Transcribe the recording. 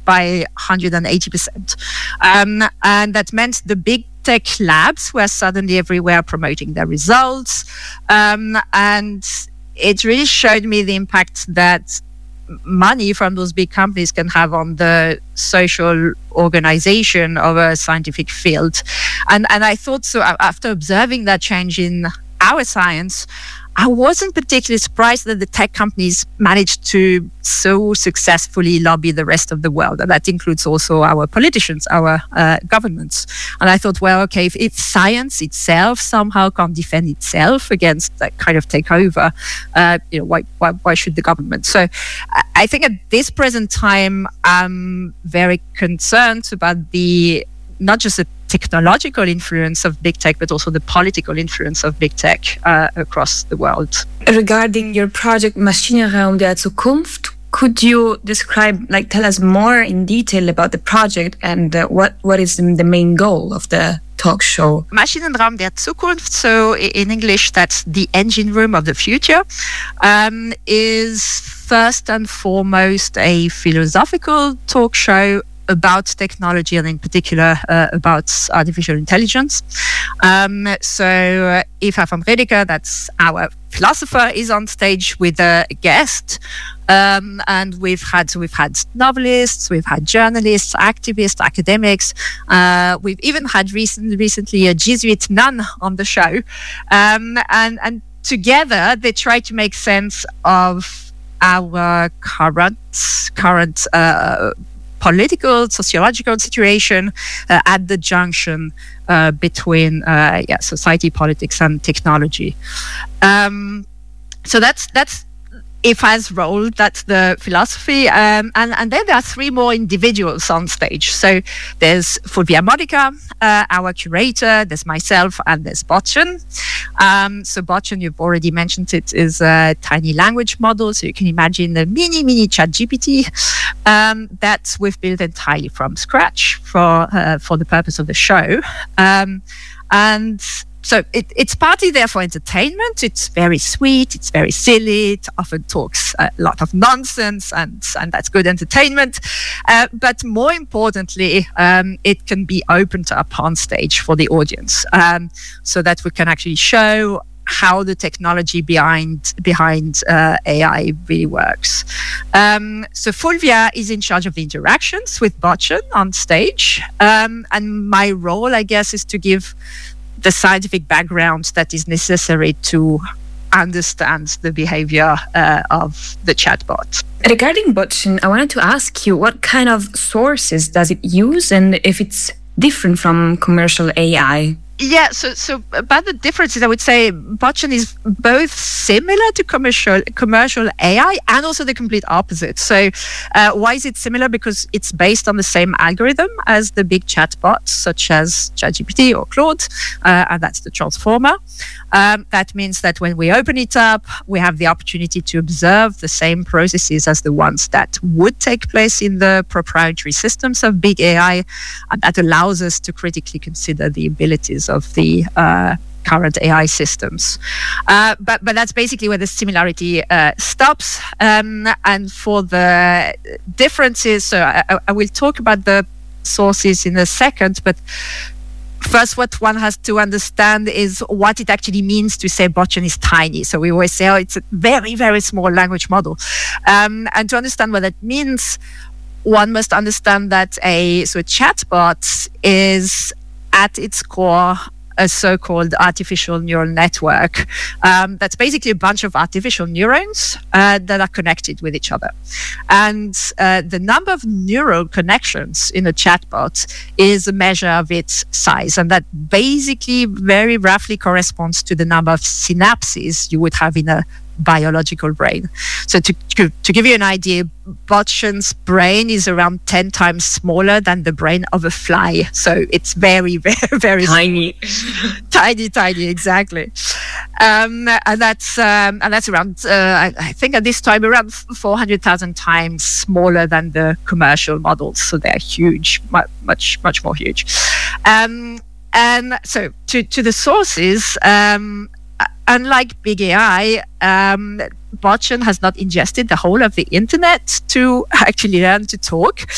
by 180%. And that meant the big tech labs were suddenly everywhere promoting their results. And it really showed me the impact that money from those big companies can have on the social organization of a scientific field. And I thought, so after observing that change in our science, I wasn't particularly surprised that the tech companies managed to so successfully lobby the rest of the world. And that includes also our politicians, our governments. And I thought, well, okay, if science itself somehow can't defend itself against that kind of takeover, why should the government? So I think at this present time, I'm very concerned about not just the technological influence of big tech, but also the political influence of big tech across the world. Regarding your project Maschinenraum der Zukunft, could you tell us more in detail about the project and what is the main goal of the talk show? Maschinenraum der Zukunft, so in English, that's the engine room of the future, is first and foremost a philosophical talk show about technology and in particular about artificial intelligence. So Eva von Redeker, that's our philosopher, is on stage with a guest. And we've had novelists, we've had journalists, activists, academics. We've even had recently a Jesuit nun on the show. And together they try to make sense of our current political, sociological situation at the junction between society, politics, and technology. So that's Eva's role, that's the philosophy. And then there are three more individuals on stage. So there's Fulvia Modica, our curator, there's myself, and there's Botchen. So Botchen, you've already mentioned it, is a tiny language model. So you can imagine a mini ChatGPT that we've built entirely from scratch for the purpose of the show. And so it's partly there for entertainment. It's very sweet, it's very silly, it often talks a lot of nonsense, and that's good entertainment. But more importantly, it can be opened up on stage for the audience, so that we can actually show how the technology behind AI really works. So Fulvia is in charge of the interactions with Botchen on stage. And my role, I guess, is to give the scientific background that is necessary to understand the behavior of the chatbot. Regarding Botchen, I wanted to ask you, what kind of sources does it use, and if it's different from commercial AI? Yeah, so about the differences, I would say Botchen is both similar to commercial AI and also the complete opposite. So why is it similar? Because it's based on the same algorithm as the big chatbots, such as ChatGPT or Claude, and that's the transformer. That means that when we open it up, we have the opportunity to observe the same processes as the ones that would take place in the proprietary systems of big AI, and that allows us to critically consider the abilities of the current AI systems. But that's basically where the similarity stops. And for the differences, so I will talk about the sources in a second, but first, what one has to understand is what it actually means to say Botchen is tiny. So we always say, oh, it's a very, very small language model. And to understand what that means, one must understand that a chatbot is at its core a so-called artificial neural network. That's basically a bunch of artificial neurons that are connected with each other. And the number of neural connections in a chatbot is a measure of its size. And that basically very roughly corresponds to the number of synapses you would have in a biological brain. So to give you an idea, Botchen's brain is around 10 times smaller than the brain of a fly. So it's very, very, very tiny. tiny, exactly. And that's around, I think at this time, around 400,000 times smaller than the commercial models. So they're huge, much more huge. And so to the sources, unlike big AI, Botchen has not ingested the whole of the internet to actually learn to talk.